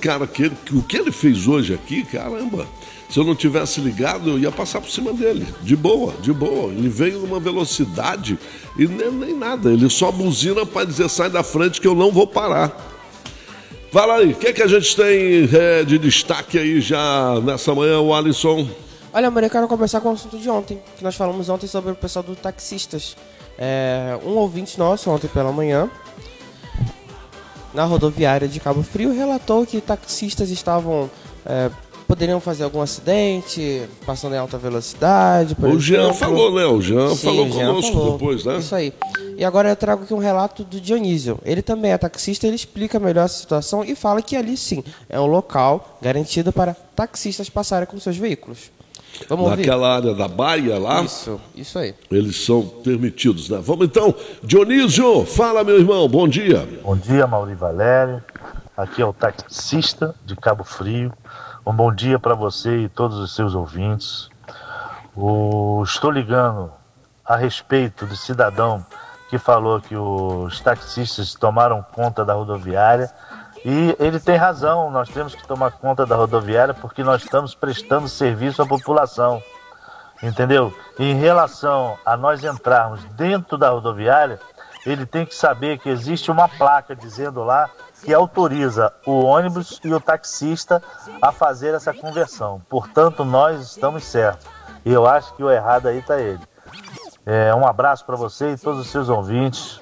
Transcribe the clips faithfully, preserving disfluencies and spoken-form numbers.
cara, que, ele, que o que ele fez hoje aqui, caramba, se eu não tivesse ligado, eu ia passar por cima dele, de boa, de boa. Ele veio numa velocidade e nem, nem nada, ele só buzina para dizer, sai da frente que eu não vou parar. Fala aí, o que, é que a gente tem é, de destaque aí já nessa manhã, o Alisson? Olha, amor, eu quero conversar com o assunto de ontem, que nós falamos ontem sobre o pessoal dos taxistas. É, um ouvinte nosso, ontem pela manhã, na rodoviária de Cabo Frio, relatou que taxistas estavam... É, poderiam fazer algum acidente, passando em alta velocidade, por O Jean exemplo. falou, né? O Jean Sim, falou o Jean conosco falou. depois, né? Isso aí. E agora eu trago aqui um relato do Dionísio. Ele também é taxista, ele explica melhor essa situação e fala que ali sim é um local garantido para taxistas passarem com seus veículos. Vamos ouvir? Naquela área da baia lá, Isso, isso aí. eles são permitidos, né? Vamos então, Dionísio, fala, meu irmão, bom dia. Bom dia, Mauri Valério. Aqui é o taxista de Cabo Frio. Um bom dia para você e todos os seus ouvintes. O... Estou ligando a respeito do cidadão que falou que os taxistas tomaram conta da rodoviária. E ele tem razão, nós temos que tomar conta da rodoviária porque nós estamos prestando serviço à população. Entendeu? E em relação a nós entrarmos dentro da rodoviária, ele tem que saber que existe uma placa dizendo lá que autoriza o ônibus e o taxista a fazer essa conversão. Portanto, nós estamos certos. E eu acho que o errado aí está ele. É, um abraço para você e todos os seus ouvintes.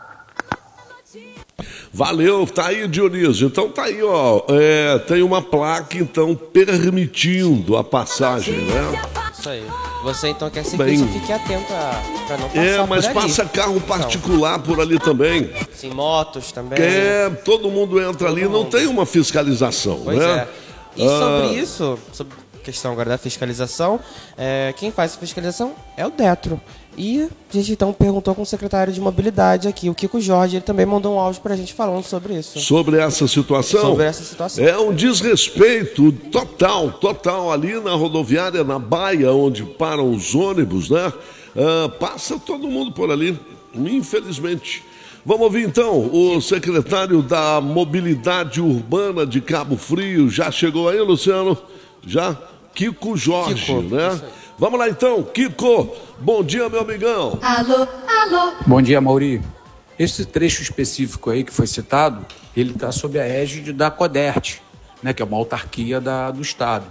Valeu, tá aí, Dionísio. Então tá aí, ó. É, tem uma placa, então, permitindo a passagem, né? Isso aí. Você então quer seguir Bem, isso, fique atento para não passar É, mas por ali. passa carro particular por ali também. Sim, motos também. É, todo mundo entra Todo ali, não mundo. tem uma fiscalização, Pois né? é. E Ah, sobre isso, sobre a questão agora da fiscalização, é, quem faz a fiscalização é o Detro. E a gente então perguntou com o secretário de mobilidade aqui, o Kiko Jorge, ele também mandou um áudio pra gente falando sobre isso. Sobre essa situação? Sobre essa situação. É um desrespeito total, total ali na rodoviária, na baia, onde param os ônibus, né? Ah, passa todo mundo por ali, infelizmente. Vamos ouvir então o secretário da Mobilidade Urbana de Cabo Frio. Já chegou aí, Luciano? Já? Kiko Jorge, Kiko, né? Vamos lá então, Kiko. Bom dia, meu amigão. Alô, alô. Bom dia, Mauri. Esse trecho específico aí que foi citado, ele está sob a égide da CODERT, né, que é uma autarquia da, do Estado.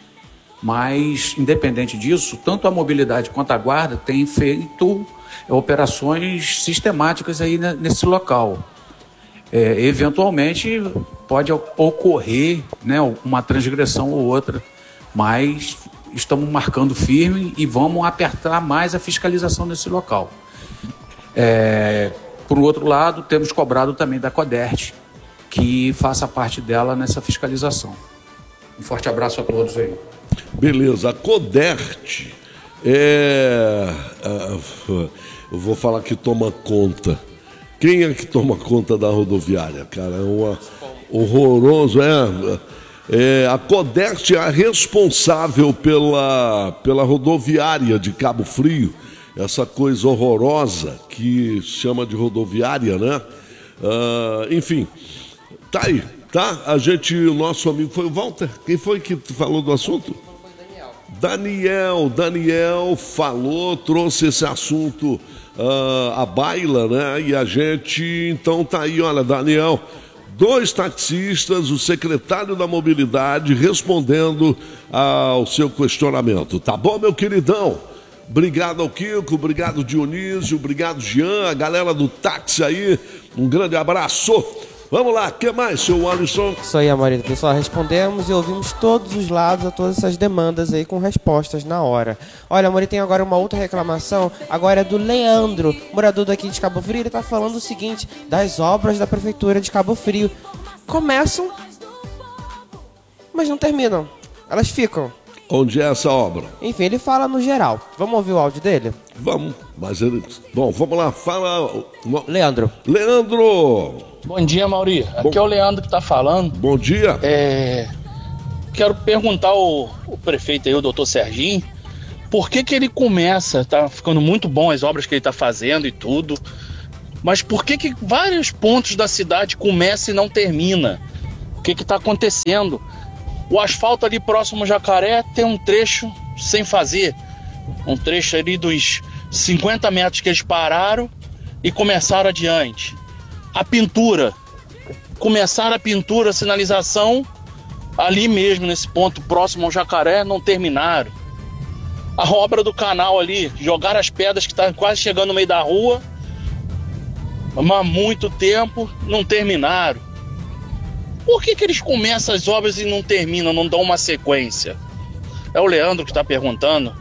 Mas, independente disso, tanto a mobilidade quanto a guarda têm feito operações sistemáticas aí nesse local. É, eventualmente, pode ocorrer, né, uma transgressão ou outra, mas estamos marcando firme e vamos apertar mais a fiscalização nesse local. É, por outro lado, temos cobrado também da CODERT, que faça parte dela nessa fiscalização. Um forte abraço a todos aí. Beleza, a CODERT é... Eu vou falar que toma conta. Quem é que toma conta da rodoviária, cara? É uma... horroroso, é... É, a CODERT é a responsável pela, pela rodoviária de Cabo Frio, essa coisa horrorosa que se chama de rodoviária, né? Ah, enfim, tá aí, tá? A gente, o nosso amigo foi o Walter. Quem foi que falou do assunto? Daniel, Daniel falou, trouxe esse assunto uh, à baila, né? E a gente, então tá aí, olha, Daniel... Dois taxistas, o secretário da Mobilidade respondendo ao seu questionamento. Tá bom, meu queridão? Obrigado ao Kiko, obrigado Dionísio, obrigado Jean, a galera do táxi aí. Um grande abraço. Vamos lá, o que mais, seu Alisson? Isso aí, Amarino. Pessoal, respondemos e ouvimos todos os lados a todas essas demandas aí com respostas na hora. Olha, Amarino, tem agora uma outra reclamação, agora é do Leandro, morador daqui de Cabo Frio. Ele tá falando o seguinte, das obras da Prefeitura de Cabo Frio. Começam, mas não terminam. Elas ficam. Onde é essa obra? Enfim, ele fala no geral. Vamos ouvir o áudio dele? Vamos, mas ele... Bom, vamos lá, fala... Leandro. Leandro! Bom dia, Mauri. Aqui Bom... é o Leandro que tá falando. Bom dia. É... Quero perguntar ao, ao prefeito aí, o doutor Serginho, por que que ele começa, tá ficando muito bom as obras que ele tá fazendo e tudo, mas por que que vários pontos da cidade começam e não termina? que está acontecendo. O asfalto ali próximo ao Jacaré tem um trecho sem fazer. Um trecho ali dos cinquenta metros que eles pararam e começaram adiante. A pintura. Começaram a pintura, a sinalização ali mesmo, nesse ponto próximo ao Jacaré, não terminaram. A obra do canal ali, jogaram as pedras que estavam quase chegando no meio da rua, mas há muito tempo não terminaram. Por que que eles começam as obras e não terminam, não dão uma sequência? É o Leandro que está perguntando.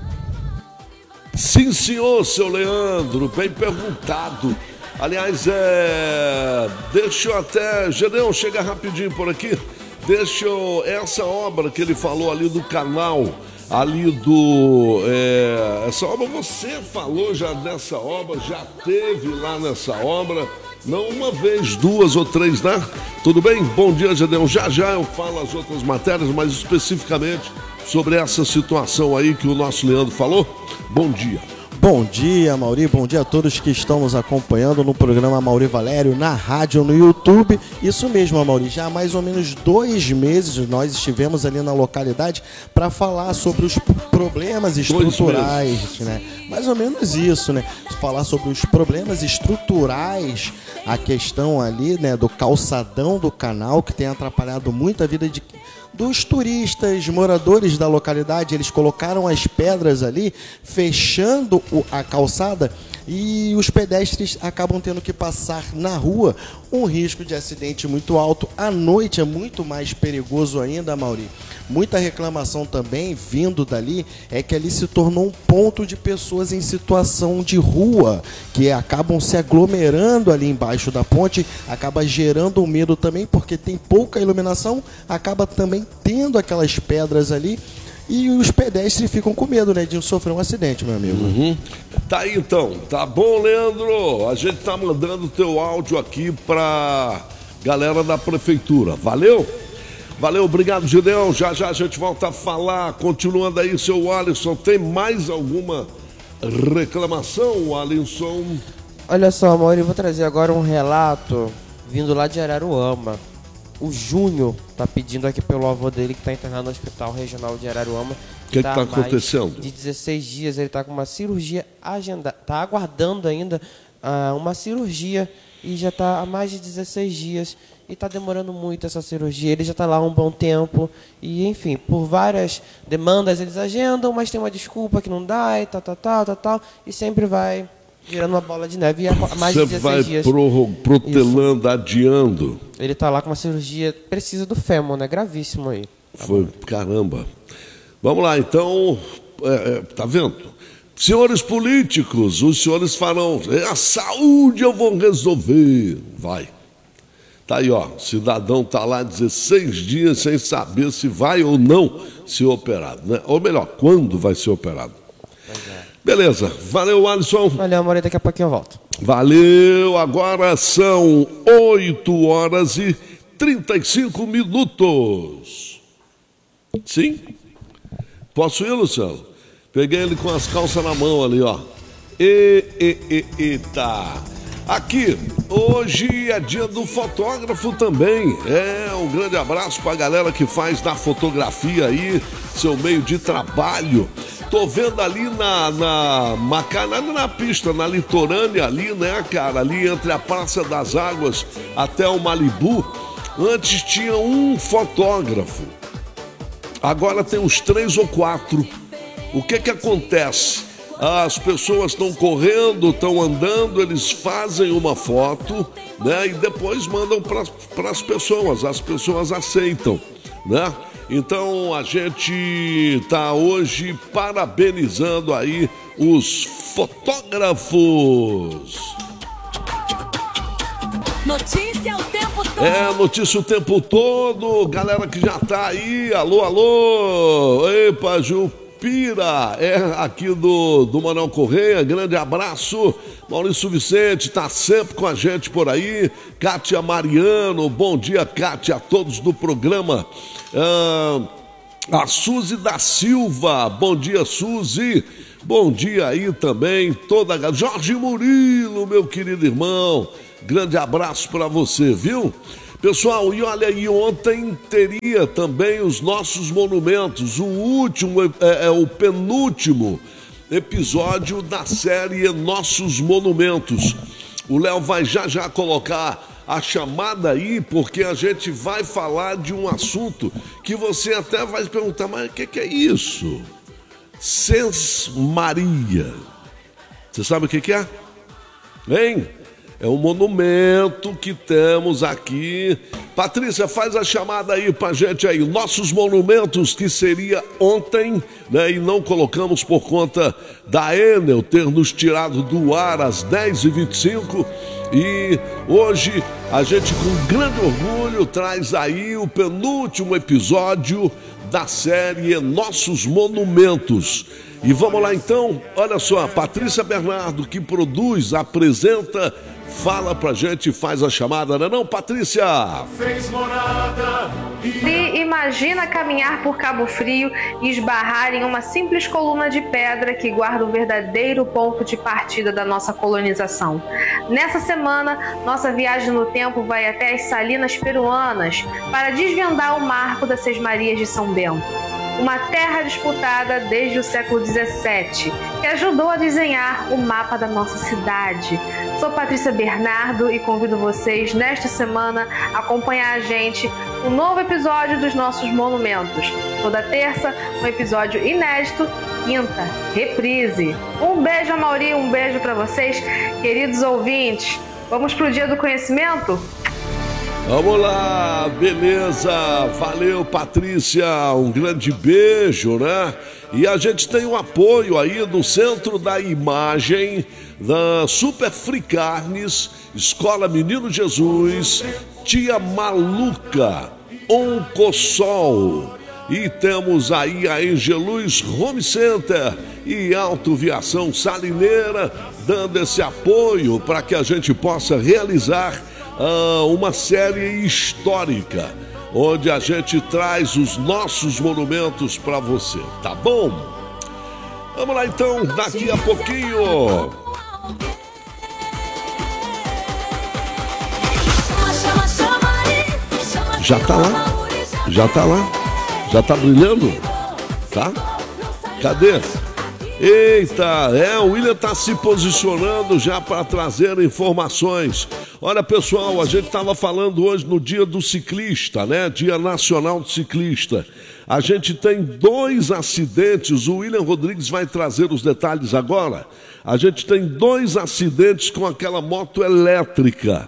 Sim, senhor, seu Leandro, bem perguntado. Aliás, é... deixa eu até... Gedeão, chega rapidinho por aqui. Deixa eu... Essa obra que ele falou ali do canal, ali do... É... Essa obra, você falou já dessa obra, já teve lá nessa obra, não uma vez, duas ou três, né? Tudo bem? Bom dia, Gedeão. Já já eu falo as outras matérias, mas especificamente sobre essa situação aí que o nosso Leandro falou. Bom dia. Bom dia, Mauri, bom dia a todos que estão nos acompanhando no programa Mauri Valério, na rádio, no YouTube. Isso mesmo, Mauri, já há mais ou menos dois meses nós estivemos ali na localidade para falar sobre os problemas estruturais, né? Mais ou menos isso, né? Falar sobre os problemas estruturais, a questão ali, né, do calçadão do canal, que tem atrapalhado muito a vida de... dos turistas, moradores da localidade. Eles colocaram as pedras ali, fechando a calçada, e os pedestres acabam tendo que passar na rua, um risco de acidente muito alto. À noite é muito mais perigoso ainda, Mauri. Muita reclamação também vindo dali é que ali se tornou um ponto de pessoas em situação de rua, que acabam se aglomerando ali embaixo da ponte, acaba gerando um medo também, porque tem pouca iluminação, acaba também tendo aquelas pedras ali, e os pedestres ficam com medo, né, de sofrer um acidente, meu amigo. Uhum. Tá aí então, tá bom, Leandro? A gente tá mandando o teu áudio aqui pra galera da prefeitura, valeu? Valeu, obrigado, Gideão. Já já a gente volta a falar. Continuando aí, seu Alisson, tem mais alguma reclamação, Alisson? Olha só, Mauri, eu vou trazer agora um relato vindo lá de Araruama. O Júnior tá pedindo aqui pelo avô dele, que tá internado no Hospital Regional de Araruama. O que tá, que tá acontecendo? De dezesseis dias, ele tá com uma cirurgia agendada, tá aguardando ainda uh, uma cirurgia, e já tá há mais de dezesseis dias, e tá demorando muito essa cirurgia. Ele já tá lá há um bom tempo, e enfim, por várias demandas eles agendam, mas tem uma desculpa que não dá, e tal, tal, tal, tal, tal, e sempre vai virando uma bola de neve, e há mais de dezesseis dias. Você vai protelando, adiando. Ele tá lá com uma cirurgia, precisa do fêmur, né? Gravíssimo aí. Tá Foi, bom. Caramba. Vamos lá, então, é, é, tá vendo? Senhores políticos, os senhores farão, a saúde eu vou resolver. Vai. Tá aí, ó, cidadão tá lá dezesseis dias sem saber se vai ou não ser operado, né? Ou melhor, quando vai ser operado. Pois é. Beleza, valeu, Alisson. Valeu, amor, daqui a pouquinho eu volto. Valeu, agora são oito horas e trinta e cinco minutos. Sim? Posso ir, Luciano? Peguei ele com as calças na mão ali, ó. E, e, e, eita. Aqui, hoje é dia do fotógrafo também. É, um grande abraço pra galera que faz da fotografia aí seu meio de trabalho. Tô vendo ali na, na Macanada, na pista, na litorânea ali, né, cara? Ali entre a Praça das Águas até o Malibu. Antes tinha um fotógrafo. Agora tem uns três ou quatro. O que que acontece? As pessoas estão correndo, estão andando, eles fazem uma foto, né? E depois mandam para as pessoas, as pessoas aceitam, né? Então a gente está hoje parabenizando aí os fotógrafos. Notícia o tempo todo. É, notícia o tempo todo. Galera que já tá aí, alô, alô. Epa, Jupira, é aqui do, do Manuel Correia, grande abraço. Maurício Vicente tá sempre com a gente por aí. Kátia Mariano, bom dia, Kátia, a todos do programa. Ah, a Suzy da Silva, bom dia, Suzy. Bom dia aí também, toda a... Jorge Murilo, meu querido irmão, grande abraço para você, viu? Pessoal, e olha aí, ontem teria também os nossos monumentos, o último, é, é o penúltimo episódio da série Nossos Monumentos. O Léo vai já já colocar a chamada aí, porque a gente vai falar de um assunto que você até vai se perguntar, mas o que, que é isso? Sesmaria. Você sabe o que, que é? Hein? É um monumento que temos aqui. Patrícia, faz a chamada aí pra gente aí. Nossos monumentos, que seria ontem, né? E não colocamos por conta da Enel ter nos tirado do ar às dez e vinte e cinco. E hoje a gente, com grande orgulho, traz aí o penúltimo episódio da série Nossos Monumentos. E vamos lá então, olha só, Patrícia Bernardo, que produz, apresenta, fala pra gente, faz a chamada, não é não, Patrícia? E imagina caminhar por Cabo Frio e esbarrar em uma simples coluna de pedra que guarda o verdadeiro ponto de partida da nossa colonização. Nessa semana, nossa viagem no tempo vai até as Salinas peruanas para desvendar o marco das Sesmarias de São Bento. Uma terra disputada desde o século dezessete, que ajudou a desenhar o mapa da nossa cidade. Sou Patrícia Bernardo e convido vocês, nesta semana, a acompanhar a gente um novo episódio dos Nossos Monumentos. Toda terça, um episódio inédito, quinta, reprise. Um beijo, Amauri, um beijo para vocês, queridos ouvintes. Vamos pro Dia do Conhecimento? Vamos lá, beleza, valeu Patrícia, um grande beijo, né? E a gente tem o apoio aí do Centro da Imagem, da Super Free Carnes, Escola Menino Jesus, Tia Maluca, Oncosol. E temos aí a Angeluz Home Center e Autoviação Salineira, dando esse apoio para que a gente possa realizar Ah, uma série histórica, onde a gente traz os nossos monumentos para você, tá bom? Vamos lá então, daqui a pouquinho. Já tá lá? Já tá lá? Já tá brilhando? Tá? Cadê? Eita, é, o William tá se posicionando já para trazer informações. Olha, pessoal, a gente estava falando hoje no Dia do Ciclista, né? Dia Nacional do Ciclista. A gente tem dois acidentes, o William Rodrigues vai trazer os detalhes agora. A gente tem dois acidentes com aquela moto elétrica.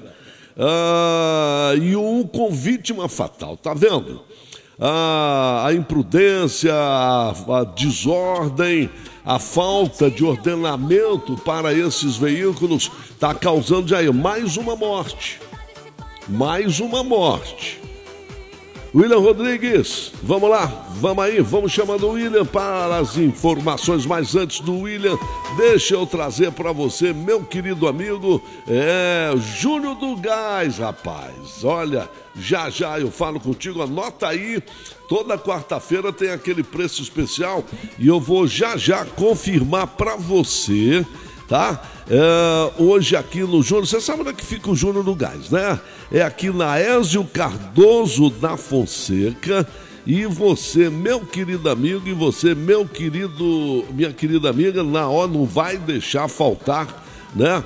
Ah, e um com vítima fatal, tá vendo? Ah, a imprudência, a, a desordem, a falta de ordenamento para esses veículos está causando aí mais uma morte. Mais uma morte. William Rodrigues, vamos lá, vamos aí, vamos chamando o William para as informações. Mas antes do William, deixa eu trazer para você, meu querido amigo, é, Júnior do Gás, rapaz. Olha, já já eu falo contigo, anota aí, toda quarta-feira tem aquele preço especial e eu vou já já confirmar para você, tá? É, hoje aqui no Júnior, você sabe onde é que fica o Júnior do Gás, né? É aqui na Ézio Cardoso da Fonseca. E você, meu querido amigo, e você, meu querido, minha querida amiga, na hora não vai deixar faltar, né?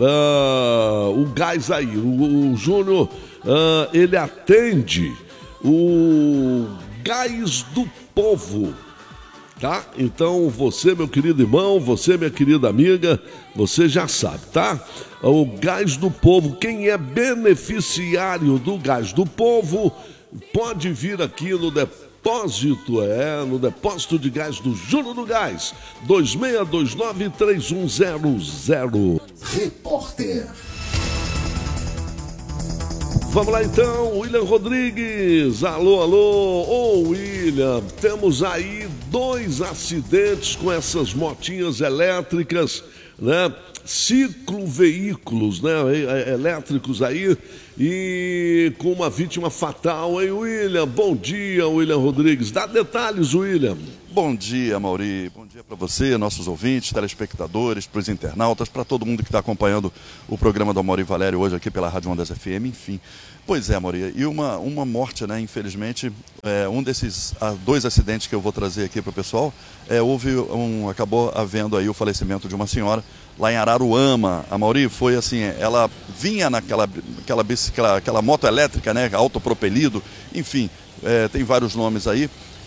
Uh, o gás aí. O, o Júnior, uh, ele atende o Gás do Povo. Tá? Então você, meu querido irmão, você, minha querida amiga, você já sabe, tá? O Gás do Povo, quem é beneficiário do Gás do Povo, pode vir aqui no depósito, é, no depósito de gás do Júnior do Gás, dois seis dois nove, três um zero zero. Repórter. Vamos lá então, William Rodrigues, alô, alô, ô William, temos aí dois acidentes com essas motinhas elétricas, né, cicloveículos, né, elétricos aí, e com uma vítima fatal, hein, William? Bom dia, William Rodrigues, dá detalhes, William. Bom dia, Mauri, bom dia Para você, nossos ouvintes, telespectadores, para os internautas, para todo mundo que está acompanhando o programa do Amaury Valério hoje aqui pela Rádio Ondas F M, enfim. Pois é, Amaury, e uma, uma morte, né, infelizmente, é, um desses ah, dois acidentes que eu vou trazer aqui para o pessoal, é, houve um, acabou havendo aí o falecimento de uma senhora lá em Araruama. A Amaury foi assim, ela vinha naquela aquela, aquela, aquela moto elétrica, né, autopropelido, enfim, é, tem vários nomes aí.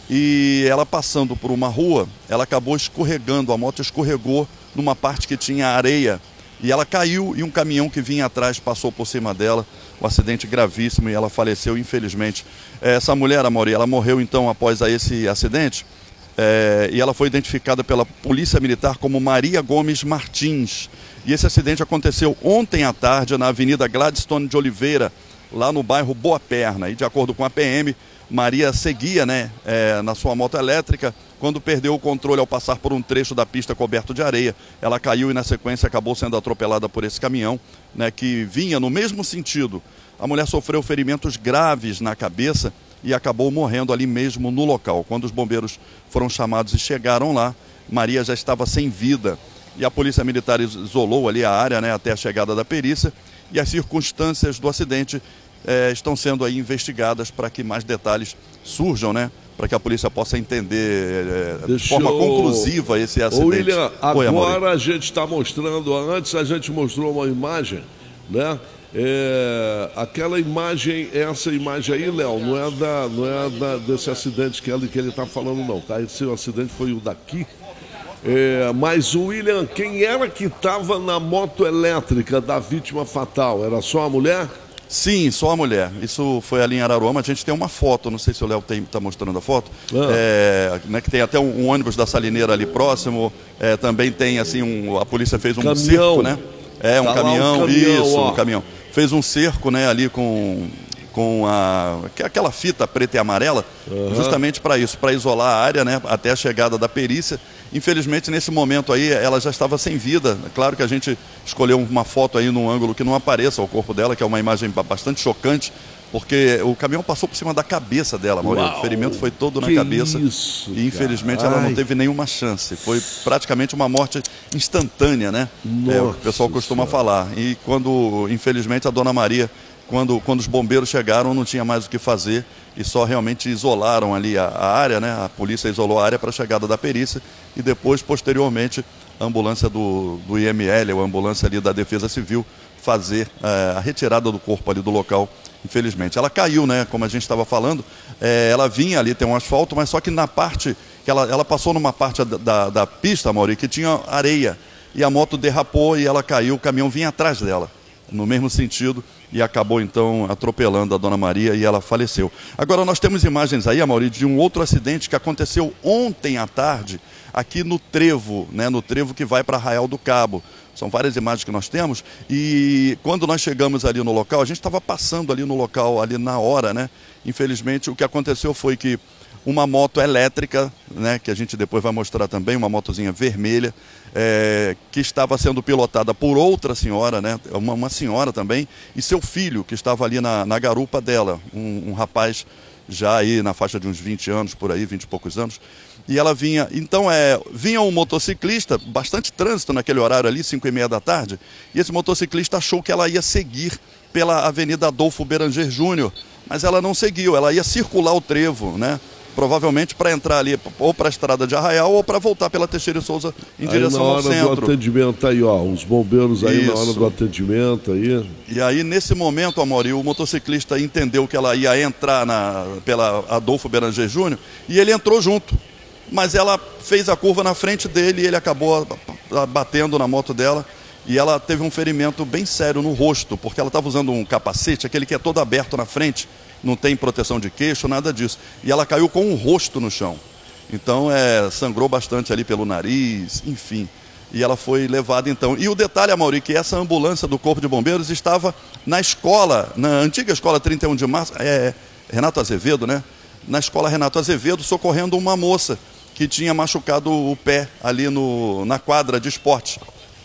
E ela passando por uma rua, ela acabou escorregando, a moto escorregou numa parte que tinha areia e ela caiu e um caminhão que vinha atrás passou por cima dela, um acidente gravíssimo e ela faleceu infelizmente. Essa mulher, Amaury, ela morreu então após esse acidente é, e ela foi identificada pela Polícia Militar como Maria Gomes Martins. E esse acidente aconteceu ontem à tarde na Avenida Gladstone de Oliveira, lá no bairro Boa Perna, e de acordo com a P M, Maria seguia, né, é, na sua moto elétrica quando perdeu o controle ao passar por um trecho da pista coberto de areia. Ela caiu e na sequência acabou sendo atropelada por esse caminhão, né, que vinha no mesmo sentido. A mulher sofreu ferimentos graves na cabeça e acabou morrendo ali mesmo no local. Quando os bombeiros foram chamados e chegaram lá, Maria já estava sem vida e a Polícia Militar isolou ali a área, né, até a chegada da perícia, e as circunstâncias do acidente É, estão sendo aí investigadas para que mais detalhes surjam, né? Para que a polícia possa entender é, de forma eu... conclusiva esse acidente. Ô, William, Oi, agora a gente está mostrando, antes a gente mostrou uma imagem, né? É, aquela imagem, essa imagem aí, Léo, não é, da, não é da, desse acidente que ele que está falando, não, tá? Esse acidente foi o daqui. É, mas o William, quem era que estava na moto elétrica da vítima fatal? Era só a mulher? Sim, só a mulher. Isso foi ali em Araruama. A gente tem uma foto, não sei se o Léo está mostrando a foto, ah. é, né, que tem até um, um ônibus da Salineira ali próximo. É, também tem, assim, um, a polícia fez um caminhão. cerco, né? É, um, tá caminhão, um caminhão, isso, ó. um caminhão. Fez um cerco, né, ali com, com a, aquela fita preta e amarela, uhum. justamente para isso, para isolar a área, né, até a chegada da perícia. Infelizmente, nesse momento aí, ela já estava sem vida. É claro que a gente escolheu uma foto aí num ângulo que não apareça o corpo dela, que é uma imagem bastante chocante, porque o caminhão passou por cima da cabeça dela, Maurício. O ferimento foi todo na cabeça. Isso, e infelizmente cara. ela não teve nenhuma chance. Foi praticamente uma morte instantânea, né? É o que o pessoal costuma senhora. falar. E quando, infelizmente, a dona Maria, quando, quando os bombeiros chegaram, não tinha mais o que fazer e só realmente isolaram ali a, a área, né? A polícia isolou a área para a chegada da perícia e depois, posteriormente, a ambulância do, do I M L, a ambulância ali da Defesa Civil, fazer é, a retirada do corpo ali do local, infelizmente. Ela caiu, né? Como a gente estava falando, é, ela vinha ali, tem um asfalto, mas só que na parte, que ela, ela passou numa parte da, da, da pista, Amaury, que tinha areia, e a moto derrapou e ela caiu, o caminhão vinha atrás dela, no mesmo sentido, e acabou então atropelando a dona Maria e ela faleceu. Agora nós temos imagens aí, Amaury, de um outro acidente que aconteceu ontem à tarde, aqui no Trevo, né, no Trevo que vai para Arraial do Cabo. São várias imagens que nós temos e quando nós chegamos ali no local, a gente estava passando ali no local, ali na hora, né? Infelizmente o que aconteceu foi que uma moto elétrica, né, que a gente depois vai mostrar também, uma motozinha vermelha, é, que estava sendo pilotada por outra senhora, né, uma, uma senhora também, e seu filho, que estava ali na, na garupa dela, um, um rapaz já aí na faixa de uns vinte anos, por aí, vinte e poucos anos, e ela vinha, então é, vinha um motociclista, bastante trânsito naquele horário ali, cinco e meia da tarde, e esse motociclista achou que ela ia seguir pela Avenida Adolfo Beranger Júnior, mas ela não seguiu, ela ia circular o trevo, né, provavelmente para entrar ali ou para a estrada de Arraial ou para voltar pela Teixeira de Souza em aí direção ao centro. Na hora do atendimento aí, ó, os bombeiros aí Isso. na hora do atendimento aí. E aí nesse momento, Amaury, o motociclista entendeu que ela ia entrar na, pela Adolfo Beranger Júnior e ele entrou junto. Mas ela fez a curva na frente dele e ele acabou batendo na moto dela e ela teve um ferimento bem sério no rosto, porque ela estava usando um capacete, aquele que é todo aberto na frente, não tem proteção de queixo, nada disso. E ela caiu com o rosto no chão. Então, é, sangrou bastante ali pelo nariz, enfim. E ela foi levada, então. E o detalhe, Amaury, que essa ambulância do Corpo de Bombeiros estava na escola, na antiga escola trinta e um de março, é, Renato Azevedo, né? Na escola Renato Azevedo, socorrendo uma moça que tinha machucado o pé ali no, na quadra de esporte.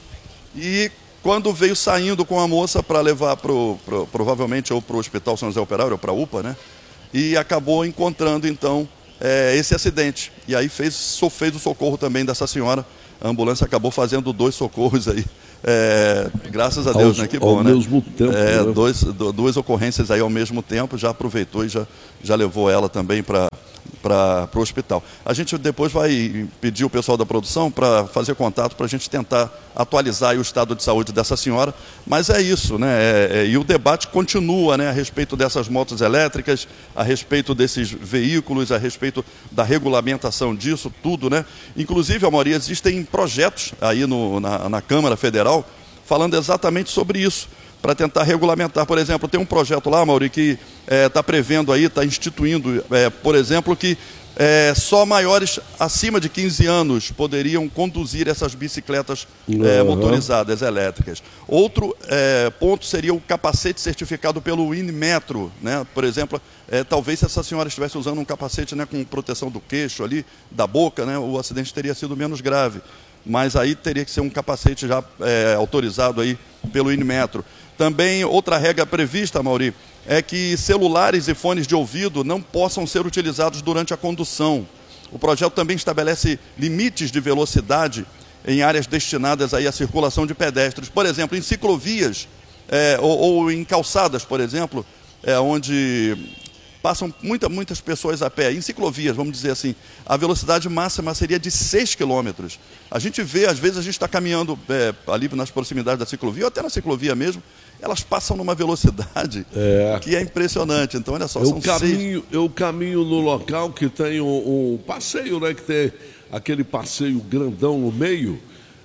E quando veio saindo com a moça para levar pro, pro, provavelmente ou para o Hospital São José Operário ou para a U P A, né? E acabou encontrando então é, esse acidente. E aí fez, só fez o socorro também dessa senhora. A ambulância acabou fazendo dois socorros aí. É, graças a Deus, Aos, né? Que bom, ao né? mesmo tempo, é, né? dois, duas ocorrências aí ao mesmo tempo, já aproveitou e já, já levou ela também para para o hospital. A gente depois vai pedir o pessoal da produção para fazer contato para a gente tentar atualizar aí o estado de saúde dessa senhora, mas é isso, né? É, é, e o debate continua, né, a respeito dessas motos elétricas, a respeito desses veículos, a respeito da regulamentação disso, tudo, né? Inclusive, Amaury, existem projetos aí no, na, na Câmara Federal falando exatamente sobre isso, para tentar regulamentar. Por exemplo, tem um projeto lá, Amaury, que está é, prevendo aí, está instituindo, é, por exemplo, que é, só maiores acima de quinze anos poderiam conduzir essas bicicletas é, motorizadas elétricas. Outro é, ponto seria o capacete certificado pelo Inmetro, né? Por exemplo, é, talvez se essa senhora estivesse usando um capacete, né, com proteção do queixo ali, da boca, né, o acidente teria sido menos grave. Mas aí teria que ser um capacete já é, autorizado aí pelo Inmetro. Também outra regra prevista, Amaury, é que celulares e fones de ouvido não possam ser utilizados durante a condução. O projeto também estabelece limites de velocidade em áreas destinadas aí à circulação de pedestres. Por exemplo, em ciclovias é, ou, ou em calçadas, por exemplo, é, onde passam muita, muitas pessoas a pé. Em ciclovias, vamos dizer assim, a velocidade máxima seria de seis quilômetros. A gente vê, às vezes a gente está caminhando é, ali nas proximidades da ciclovia, ou até na ciclovia mesmo, elas passam numa velocidade é. que é impressionante. Então, olha só, eu são caminho, seis... Eu caminho no local que tem um, um passeio, né, que tem aquele passeio grandão no meio.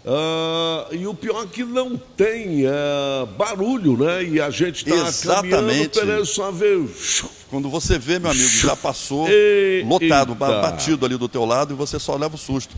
Uh, e o pior é que não tem uh, barulho, né? E a gente está caminhando, peraí, só ver... Quando você vê, meu amigo, já passou e... lotado, Eita. batido ali do teu lado e você só leva o susto.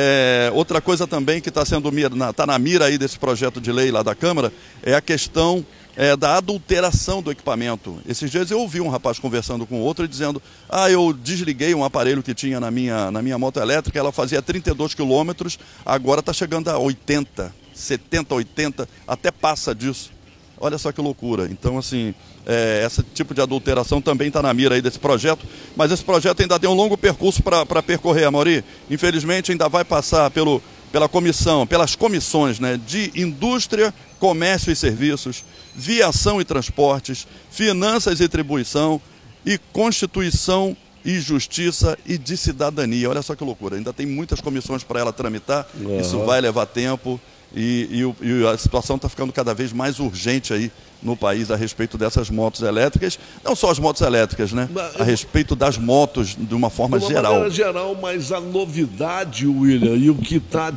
É, outra coisa também que está sendo na, tá na mira aí desse projeto de lei lá da Câmara é a questão é, da adulteração do equipamento. Esses dias eu ouvi um rapaz conversando com outro e dizendo: ah, eu desliguei um aparelho que tinha na minha, na minha moto elétrica, ela fazia trinta e dois quilômetros, agora está chegando a oitenta, setenta, oitenta, até passa disso. Olha só que loucura. Então, assim, é, esse tipo de adulteração também está na mira aí desse projeto, mas esse projeto ainda tem um longo percurso para percorrer, Amaury. Infelizmente, ainda vai passar pelo, pela comissão, pelas comissões, né, de Indústria, Comércio e Serviços, Viação e Transportes, Finanças e Tribuição e Constituição e Justiça e de Cidadania. Olha só que loucura. Ainda tem muitas comissões para ela tramitar, uhum. Isso vai levar tempo. E, e, e a situação está ficando cada vez mais urgente aí no país a respeito dessas motos elétricas. Não só as motos elétricas, né? A respeito das motos de uma forma de uma geral. maneira geral, mas a novidade, William, e o que está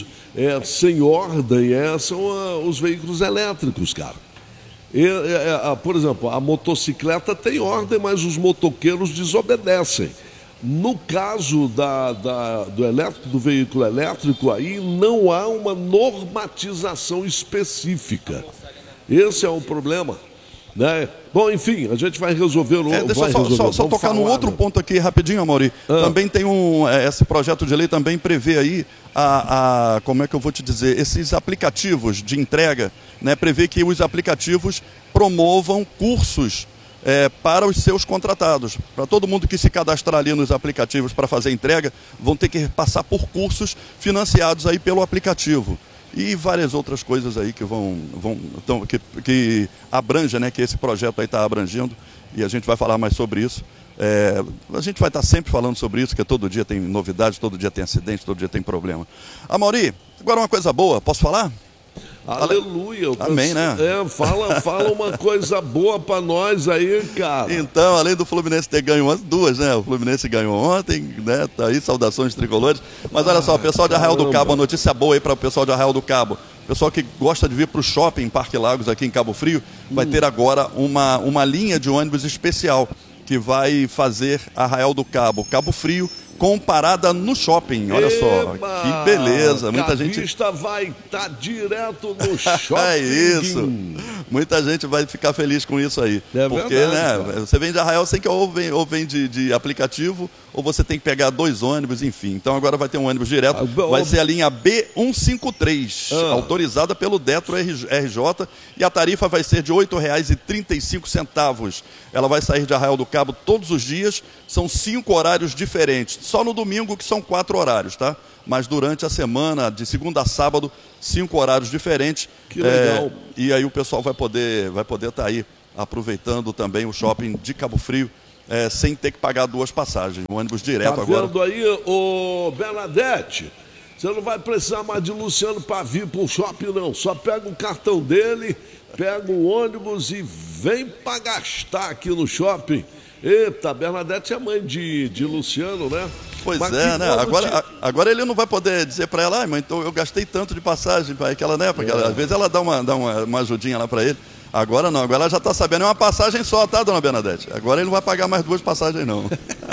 é, sem ordem é, são a, os veículos elétricos, cara. E, é, é, por exemplo, a motocicleta tem ordem, mas os motoqueiros desobedecem. No caso da, da, do, elétrico, do veículo elétrico, aí não há uma normatização específica. Esse é o problema, né? Bom, enfim, a gente vai resolver o é, Deixa vai eu só, resolver. só, só tocar num outro né? ponto aqui rapidinho, Amaury. Ah. Também tem um. Esse projeto de lei também prevê aí a, a. Como é que eu vou te dizer? Esses aplicativos de entrega, né? Prevê que os aplicativos promovam cursos. É, para os seus contratados. Para todo mundo que se cadastrar ali nos aplicativos para fazer entrega, vão ter que passar por cursos financiados aí pelo aplicativo. E várias outras coisas aí que vão, vão então, que, que abranja, né, que esse projeto aí está abrangendo, e a gente vai falar mais sobre isso. É, a gente vai estar sempre falando sobre isso, porque todo dia tem novidades, todo dia tem acidente, todo dia tem problema. Amaury, agora uma coisa boa, posso falar? Aleluia. Amém, né? É, fala, fala uma coisa boa pra nós aí, cara. Então, além do Fluminense ter ganho as duas, né? O Fluminense ganhou ontem, né? Tá aí, saudações tricolores. Mas olha só, o pessoal de Arraial do Cabo, uma notícia boa aí para o pessoal de Arraial do Cabo. O pessoal que gosta de vir para o shopping em Parque Lagos, aqui em Cabo Frio, vai ter agora uma, uma linha de ônibus especial que vai fazer Arraial do Cabo, Cabo Frio, com parada no shopping. Olha só, Eba, que beleza. Muita gente vai estar tá direto no shopping. É isso. muita gente vai ficar feliz com isso aí. É porque, verdade, né, cara. você vem de Arraial, você que ou vem, ou vem de, de aplicativo, ou você tem que pegar dois ônibus, enfim. Então agora vai ter um ônibus direto, Ah, vai ó- ser a linha B cento e cinquenta e três, Ah. autorizada pelo Detro R J, e a tarifa vai ser de oito reais e trinta e cinco centavos. Ela vai sair de Arraial do Cabo todos os dias, são cinco horários diferentes. Só no domingo que são quatro horários, tá? Mas durante a semana, de segunda a sábado, cinco horários diferentes. Que legal. É, e aí o pessoal vai poder vai poder estar aí aproveitando também o shopping de Cabo Frio, é, sem ter que pagar duas passagens. Um ônibus direto Tá agora. vendo aí, ô Bernadette? Você não vai precisar mais de Luciano para vir pro shopping, não. Só pega o cartão dele, pega o ônibus e vem para gastar aqui no shopping. Eita, Bernadette é mãe de, de Luciano, né? Pois Mas é, que né? bom Agora, te- a- agora ele não vai poder dizer para ela, ah, mãe, então eu gastei tanto de passagem, pai, que ela, né? Porque ela- às vezes ela dá uma, dá uma, uma ajudinha lá para ele. Agora não, agora ela já está sabendo, é uma passagem só, tá, dona Bernadette? Agora ele não vai pagar mais duas passagens, não.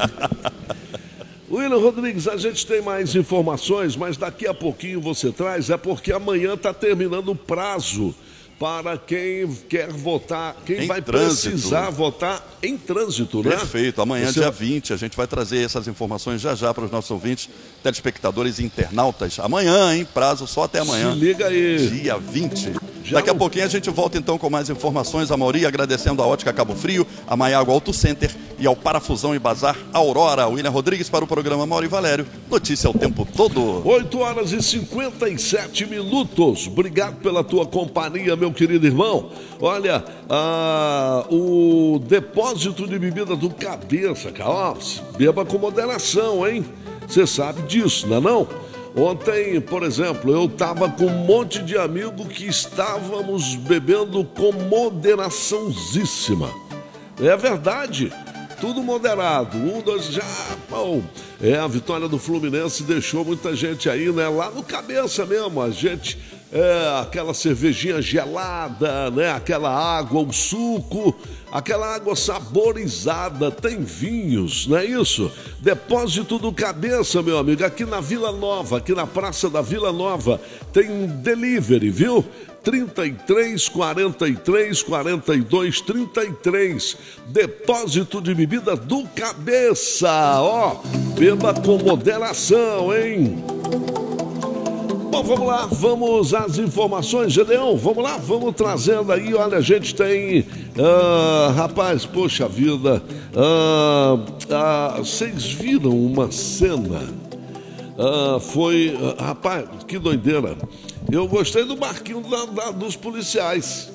William Rodrigues, a gente tem mais informações, mas daqui a pouquinho você traz, é porque amanhã está terminando o prazo para quem quer votar, quem Em vai trânsito. precisar votar em trânsito, né? Perfeito. Amanhã, Você- dia vinte, a gente vai trazer essas informações já já para os nossos ouvintes, telespectadores e internautas. Amanhã, hein? Prazo só até amanhã. Se liga aí. Dia vinte. Já Daqui a não- pouquinho a gente volta então com mais informações. A Mauri agradecendo a Ótica Cabo Frio, a Maiago Auto Center e ao Parafusão e Bazar Aurora. William Rodrigues para o programa Mauri Valério. Notícia o tempo todo. oito horas e cinquenta e sete minutos. Obrigado pela tua companhia, meu querido irmão. Olha, ah, o depósito de bebida do Cabeça, cara, ó, beba com moderação, hein? Você sabe disso, não é não? Ontem, por exemplo, eu estava com um monte de amigo que estávamos bebendo com moderaçãozíssima. É verdade. Tudo moderado. Um, dois, já. Bom, é, a vitória do Fluminense deixou muita gente aí, né? Lá no Cabeça mesmo. A gente, é, aquela cervejinha gelada, né? Aquela água, o suco, aquela água saborizada. Tem vinhos, não é isso? Depósito do Cabeça, meu amigo. Aqui na Vila Nova, aqui na Praça da Vila Nova, tem um delivery, viu? trinta e três, quarenta e três, quarenta e dois, trinta e três. Depósito de bebida do Cabeça. Ó, beba com moderação, hein? Bom, vamos lá, vamos às informações, Gedeão, vamos lá, vamos trazendo aí, olha, a gente tem, ah, rapaz, poxa vida, ah, ah, vocês viram uma cena, ah, foi, ah, rapaz, que doideira, eu gostei do barquinho da- da- dos policiais,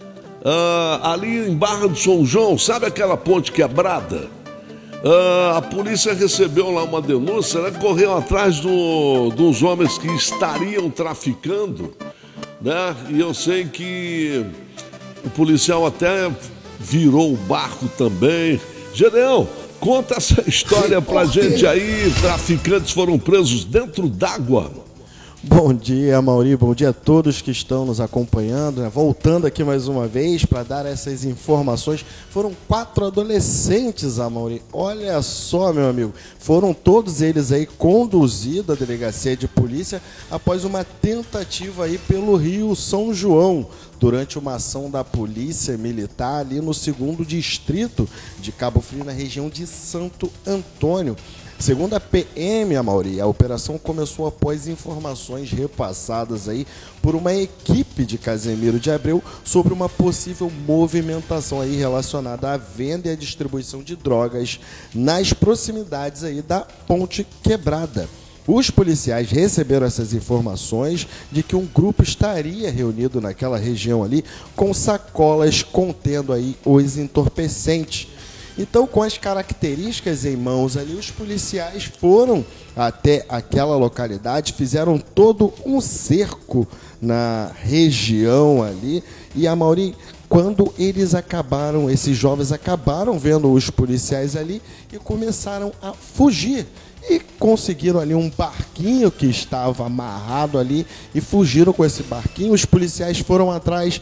ah, ali em Barra do São João, sabe aquela ponte quebrada? Ah, a polícia recebeu lá uma denúncia, né? Correu atrás do, dos homens que estariam traficando, né? E eu sei que o policial até virou o barco também. Gedeão, conta essa história pra gente aí. Traficantes foram presos dentro d'água. Bom dia, Mauri. Bom dia a todos que estão nos acompanhando, né? Voltando aqui mais uma vez para dar essas informações. Foram quatro adolescentes, Mauri. Olha só, meu amigo. Foram todos eles aí conduzidos à delegacia de polícia após uma tentativa aí pelo Rio São João, durante uma ação da polícia militar ali no segundo distrito de Cabo Frio, na região de Santo Antônio. Segundo a P M, Amauri, a operação começou após informações repassadas aí por uma equipe de Casemiro de Abreu sobre uma possível movimentação aí relacionada à venda e à distribuição de drogas nas proximidades aí da Ponte Quebrada. Os policiais receberam essas informações de que um grupo estaria reunido naquela região ali com sacolas contendo aí os entorpecentes. Então, com as características em mãos ali, os policiais foram até aquela localidade, fizeram todo um cerco na região ali. E, Amauri, quando eles acabaram, esses jovens acabaram vendo os policiais ali e começaram a fugir. E conseguiram ali um barquinho que estava amarrado ali e fugiram com esse barquinho. Os policiais foram atrás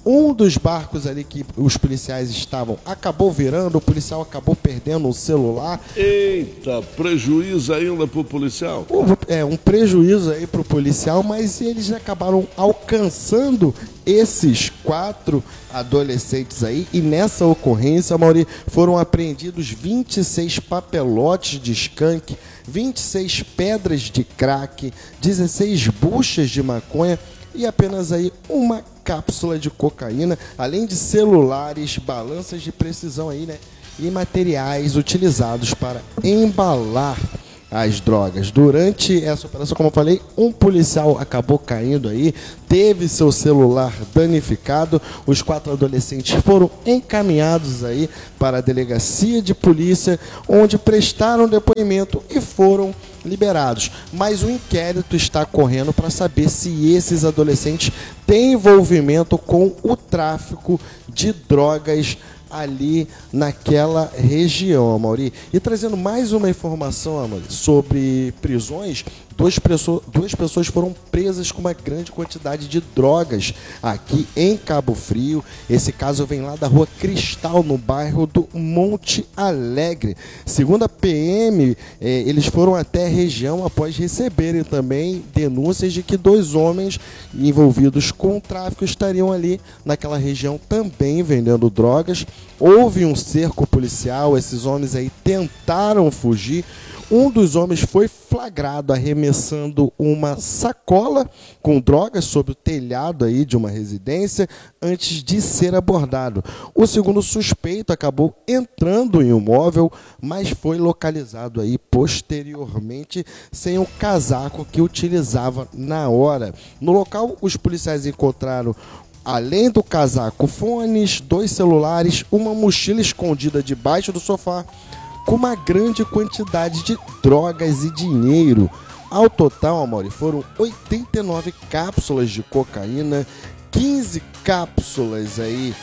Um dos barcos ali que os policiais estavam acabou virando, o policial acabou perdendo o celular. Eita, prejuízo ainda pro policial? É, um prejuízo aí pro policial, mas eles acabaram alcançando esses quatro adolescentes aí, e nessa ocorrência, Mauri, foram apreendidos vinte e seis papelotes de skunk, vinte e seis pedras de crack, dezesseis buchas de maconha e apenas aí uma cápsula de cocaína, além de celulares, balanças de precisão aí, né? E materiais utilizados para embalar as drogas. Durante essa operação, como eu falei, um policial acabou caindo aí, teve seu celular danificado. Os quatro adolescentes foram encaminhados aí para a delegacia de polícia, onde prestaram depoimento e foram liberados. Mas o inquérito está correndo para saber se esses adolescentes têm envolvimento com o tráfico de drogas ali naquela região, Amaury. E trazendo mais uma informação, Amaury, sobre prisões, duas, pessoas, duas pessoas foram presas com uma grande quantidade de drogas aqui em Cabo Frio. Esse caso vem lá da Rua Cristal, no bairro do Monte Alegre. Segundo a P M, eh, eles foram até a região após receberem também denúncias de que dois homens envolvidos com o tráfico estariam ali naquela região também vendendo drogas. Houve um cerco policial, esses homens aí tentaram fugir. Um dos homens foi flagrado arremessando uma sacola com drogas sobre o telhado aí de uma residência antes de ser abordado. O segundo suspeito acabou entrando em um móvel, mas foi localizado aí posteriormente sem o casaco que utilizava na hora. No local, os policiais encontraram, além do casaco, fones, dois celulares, uma mochila escondida debaixo do sofá, com uma grande quantidade de drogas e dinheiro. Ao total, Amaury, foram oitenta e nove cápsulas de cocaína, quinze cápsulas aí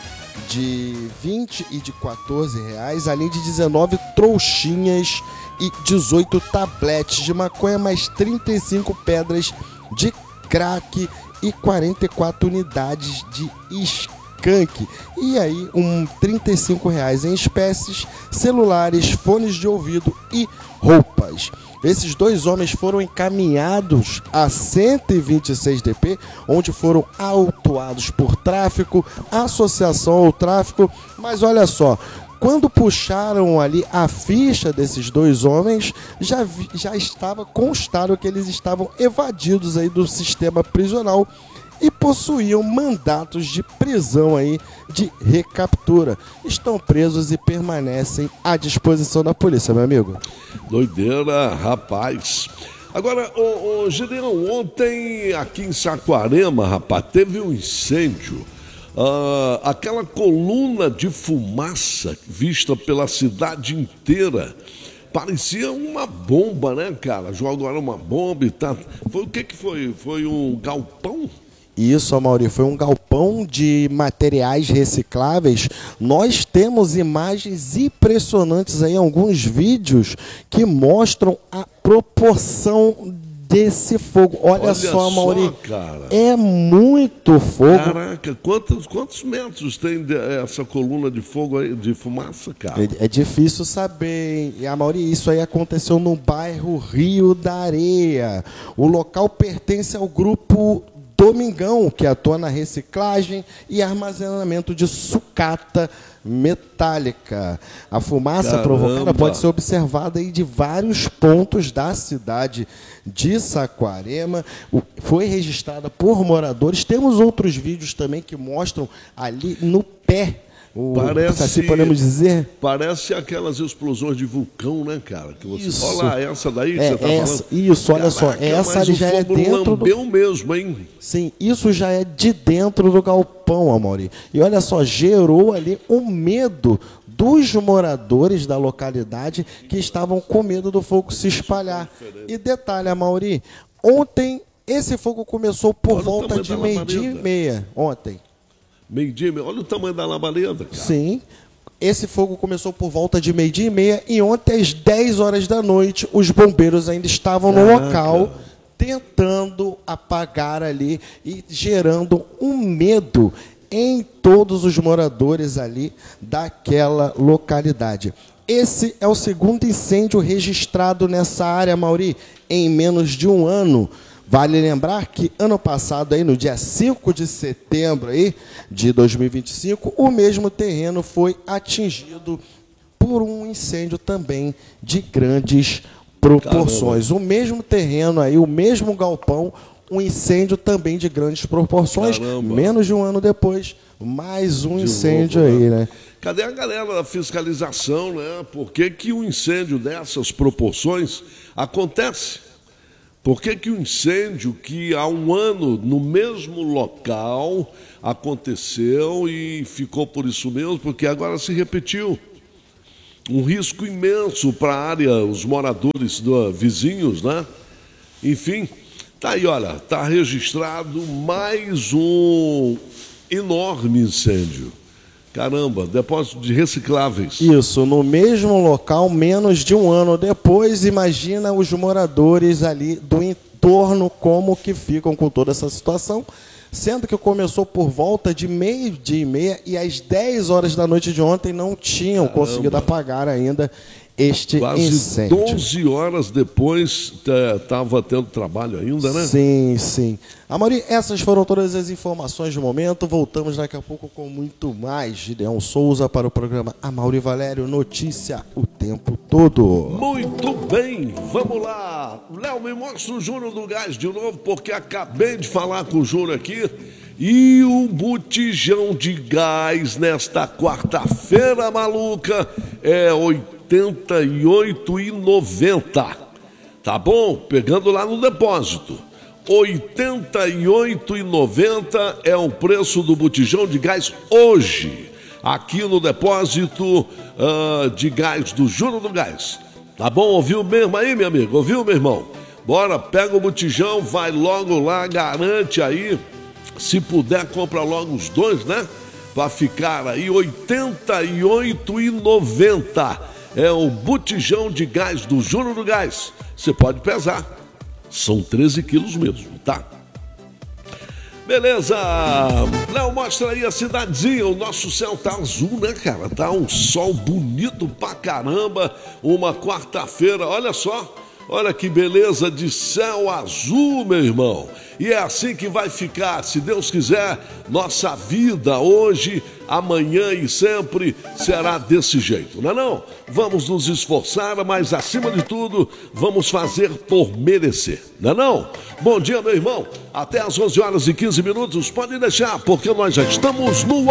de vinte e de quatorze reais, além de dezenove trouxinhas e dezoito tabletes de maconha, mais trinta e cinco pedras de crack e quarenta e quatro unidades de skunk. E aí, um trinta e cinco reais em espécies, celulares, fones de ouvido e roupas. Esses dois homens foram encaminhados a cento e vinte e seis D P, onde foram autuados por tráfico, associação ao tráfico. Mas olha só, quando puxaram ali a ficha desses dois homens, já, vi, já estava constado que eles estavam evadidos aí do sistema prisional e possuíam mandatos de prisão aí de recaptura. Estão presos e permanecem à disposição da polícia, meu amigo. Doideira, rapaz. Agora, ô, ô Gideão, ontem aqui em Saquarema, rapaz, teve um incêndio. Uh, aquela coluna de fumaça vista pela cidade inteira parecia uma bomba, né, cara? Jogaram uma bomba e tal. Foi, o que que foi? Foi um galpão? Isso, Amaury, foi um galpão de materiais recicláveis. Nós temos imagens impressionantes aí, alguns vídeos que mostram a proporção desse fogo. Olha, Olha só, Amaury, cara. É muito fogo. Caraca, quantos, quantos metros tem de, essa coluna de fogo aí, de fumaça, cara? É, é difícil saber, e Amaury, isso aí aconteceu no bairro Rio da Areia. O local pertence ao grupo Domingão, que atua na reciclagem e armazenamento de sucata metálica. A fumaça Caramba. provocada pode ser observada aí de vários pontos da cidade de Saquarema. Foi registrada por moradores. Temos outros vídeos também que mostram ali no pé. O, parece, assim podemos dizer. Parece aquelas explosões de vulcão, né, cara? Que você, isso. olha lá, essa daí que é, você tá essa, falando. Isso, olha Caraca, só. Essa ali já é dentro lambeu do... mesmo, hein? Sim, isso já é de dentro do galpão, Amaury. E olha só, gerou ali um medo dos moradores da localidade que estavam com medo do fogo se espalhar. E detalhe, Amaury, ontem esse fogo começou por olha volta de meio-dia e meia. Ontem. Meio-dia, olha o tamanho da labareda, cara. Sim. Esse fogo começou por volta de meio-dia e meia e ontem às dez horas da noite os bombeiros ainda estavam Caraca. no local tentando apagar ali e gerando um medo em todos os moradores ali daquela localidade. Esse é o segundo incêndio registrado nessa área, Mauri, em menos de um ano. Vale lembrar que ano passado, aí, no dia cinco de setembro aí, de dois mil e vinte e cinco, o mesmo terreno foi atingido por um incêndio também de grandes proporções. Caramba. O mesmo terreno aí, o mesmo galpão, um incêndio também de grandes proporções. Caramba. Menos de um ano depois, mais um de incêndio novo, né? aí, né? Cadê a galera da fiscalização, né? Por que que um incêndio dessas proporções acontece? Por que que um incêndio que há um ano no mesmo local aconteceu e ficou por isso mesmo? Porque agora se repetiu. Um risco imenso para a área, os moradores do, vizinhos, né? Enfim, tá aí, olha, tá registrado mais um enorme incêndio. Caramba, depósito de recicláveis. Isso, no mesmo local, menos de um ano depois. Imagina os moradores ali do entorno como que ficam com toda essa situação. Sendo que começou por volta de meio-dia e meia e às dez horas da noite de ontem não tinham Caramba. conseguido apagar ainda este Quase incêndio. doze horas depois estava tendo trabalho ainda, né? Sim, sim. Amaury, essas foram todas as informações do momento. Voltamos daqui a pouco com muito mais. Gideon Souza para o programa Amaury Valério, notícia o tempo todo. Muito bem, vamos lá. Léo, me mostra o Júnior do Gás de novo, porque acabei de falar com o Júnior aqui. E o botijão de gás nesta quarta-feira maluca é oitenta e oito reais e noventa centavos. Tá bom? Pegando lá no depósito. oitenta e oito reais e noventa centavos é o preço do botijão de gás hoje, aqui no depósito uh, de gás do Júnior do Gás. Tá bom? Ouviu mesmo aí, meu amigo? Ouviu, meu irmão? Bora, pega o botijão, vai logo lá, garante aí. Se puder, compra logo os dois, né? Para ficar aí oitenta e oito reais e noventa centavos. É o botijão de gás do Júnior do Gás. Você pode pesar. São treze quilos mesmo, tá? Beleza. Léo, mostra aí a cidadezinha. O nosso céu tá azul, né, cara? Tá um sol bonito pra caramba. Uma quarta-feira, olha só. Olha que beleza de céu azul, meu irmão. E é assim que vai ficar, se Deus quiser, nossa vida hoje, amanhã e sempre será desse jeito, não é não? Vamos nos esforçar, mas acima de tudo, vamos fazer por merecer, não é não? Bom dia, meu irmão. Até às onze horas e quinze minutos, pode deixar, porque nós já estamos no ar.